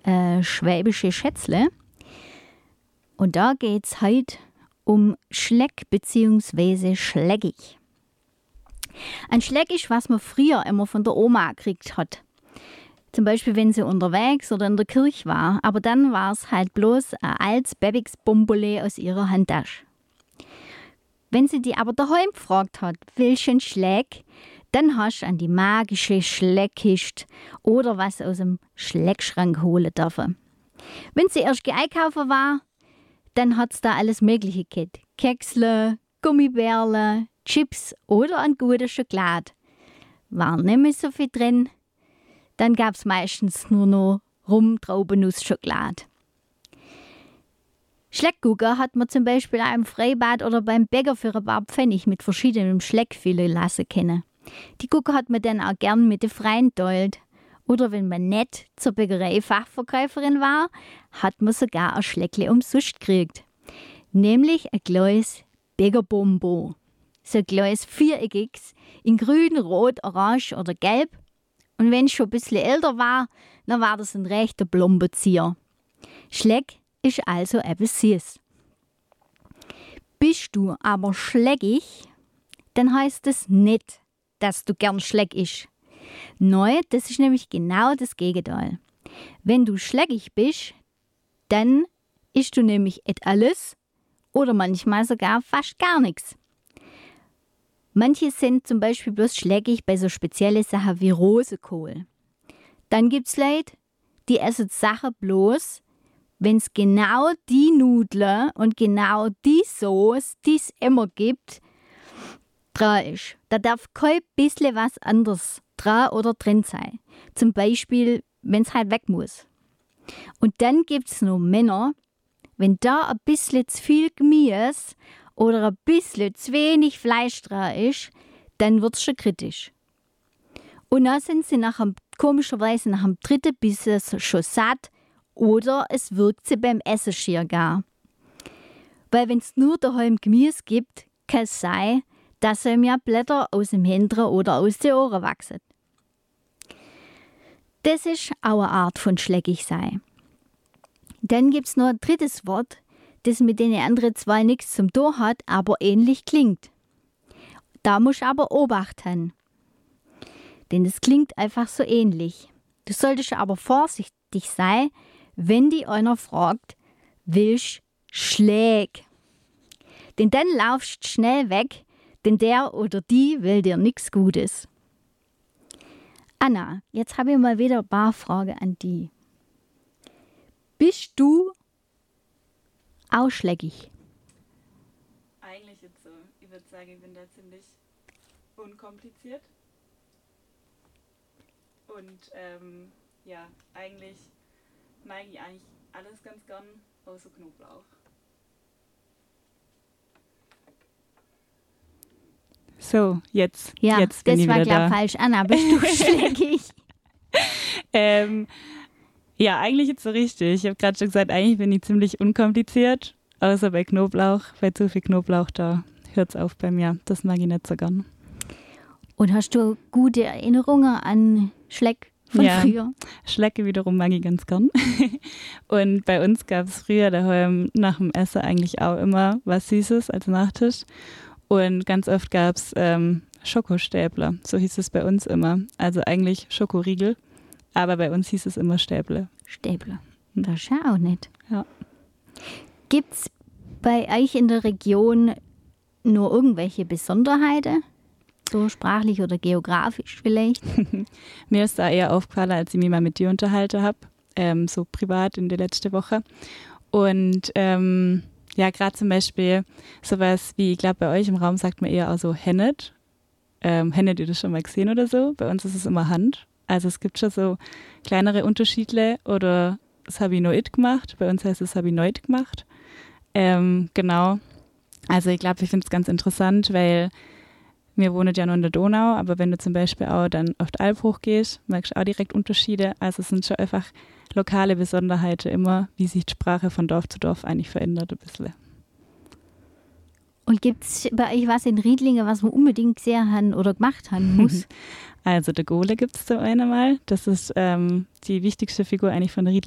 schwäbische Schätzle. Und da geht es heute um Schleck bzw. schleckig. Ein Schleck ist, was man früher immer von der Oma gekriegt hat. Zum Beispiel, wenn sie unterwegs oder in der Kirche war. Aber dann war es halt bloß ein altes Bebix-Bombole aus ihrer Handtasche. Wenn sie die aber daheim gefragt hat, welchen Schleck, dann hast du an die magische Schleckkiste oder was aus dem Schleckschrank holen dürfen. Wenn sie erst einkaufen war, dann hat es da alles Mögliche gegeben. Keksle, Gummibärle, Chips oder ein guter Schokolade. War nicht mehr so viel drin. Dann gab es meistens nur noch Rum-Traubenuss-Schokolade. Schleckgucker hat man zum Beispiel auch im Freibad oder beim Bäcker für ein paar Pfennig mit verschiedenen Schleck füllen lassen können. Die Gucker hat man dann auch gern mit den Freien teilt. Oder wenn man nicht zur Bäckerei-Fachverkäuferin war, hat man sogar ein Schleckle umsonst gekriegt. Nämlich ein kleines Bäckerbonbon. So ein kleines Viereckiges in grün, rot, orange oder gelb. Und wenn es schon ein bisschen älter war, dann war das ein rechter Blombenzieher. Schleck ist also etwas süß. Bist du aber schleckig, dann heißt es nicht, dass du gern Schleck isst. Nein, das ist nämlich genau das Gegenteil. Wenn du schleckig bist, dann isst du nämlich alles oder manchmal sogar fast gar nichts. Manche sind zum Beispiel bloß schleckig bei so speziellen Sachen wie Rosenkohl. Dann gibt es Leute, die essen Sachen bloß, wenn es genau die Nudeln und genau die Sauce, die es immer gibt, dran ist. Da darf kein bisschen was anderes dran oder drin sein. Zum Beispiel, wenn es halt weg muss. Und dann gibt es noch Männer, wenn da ein bisschen zu viel Gemüse oder ein bisschen zu wenig Fleisch dran ist, dann wird es schon kritisch. Und dann sind sie komischerweise nach dem dritten Bissen schon satt oder es wirkt sie beim Essen schier gar. Weil wenn es nur daheim Gemüse gibt, kann es sein, dass ihm ja Blätter aus dem Hintern oder aus den Ohren wachsen. Das ist auch eine Art von schleckig sein. Dann gibt es noch ein drittes Wort, das mit den anderen zwei nichts zum tun hat, aber ähnlich klingt. Da musst du aber Obacht haben. Denn es klingt einfach so ähnlich. Du solltest aber vorsichtig sein, wenn dich einer fragt, willst Schläg? Denn dann laufst du schnell weg, denn der oder die will dir nichts Gutes. Anna, jetzt habe ich mal wieder ein paar Fragen an dich. Bist du auch schleckig? Eigentlich jetzt so. Ich würde sagen, ich bin da ziemlich unkompliziert. Und ja, eigentlich mag ich eigentlich alles ganz gern, außer Knoblauch. So, jetzt. Ja, jetzt bin das ich war wieder klar da. falsch. Anna, bist du schleckig? Ja, eigentlich jetzt so richtig. Ich habe gerade schon gesagt, eigentlich bin ich ziemlich unkompliziert. Außer bei Knoblauch. Bei zu viel Knoblauch, da hört es auf bei mir. Das mag ich nicht so gern. Und hast du gute Erinnerungen an Schleck von früher? Schlecke wiederum mag ich ganz gern. Und bei uns gab es früher daheim nach dem Essen eigentlich auch immer was Süßes als Nachtisch. Und ganz oft gab es Schokostäbler, so hieß es bei uns immer. Also eigentlich Schokoriegel, aber bei uns hieß es immer Stäble. Stäbler, das ist ja auch nicht. Ja. Gibt es bei euch in der Region nur irgendwelche Besonderheiten? So sprachlich oder geografisch vielleicht? Mir ist da eher aufgefallen, als ich mich mal mit dir unterhalten habe, so privat in der letzten Woche. Und ja, gerade zum Beispiel sowas wie, ich glaube, bei euch im Raum sagt man eher auch so Hennet. Hennet ihr das schon mal gesehen oder so? Bei uns ist es immer Hand. Also es gibt schon so kleinere Unterschiede oder das habe ich noch it gemacht. Bei uns heißt es habe ich noch gemacht. Genau. Also ich glaube, ich finde es ganz interessant, weil wir wohnen ja noch in der Donau, aber wenn du zum Beispiel auch dann auf die Alp hochgehst, merkst du auch direkt Unterschiede. Also es sind schon einfach lokale Besonderheiten immer, wie sich die Sprache von Dorf zu Dorf eigentlich verändert ein bisschen. Und gibt es bei euch was in Riedlingen, was man unbedingt gesehen haben oder gemacht haben muss? Also der Gole gibt es so einmal. Das ist die wichtigste Figur eigentlich von der